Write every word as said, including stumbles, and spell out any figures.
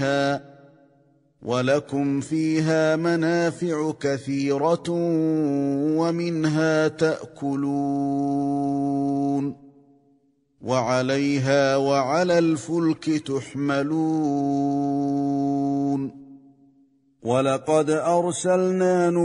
وَلَكُمْ فِيهَا مَنَافِعُ كَثِيرَةٌ وَمِنْهَا تَأْكُلُونَ وَعَلَيْهَا وَعَلَى الْفُلْكِ تُحْمَلُونَ وَلَقَدْ أَرْسَلْنَا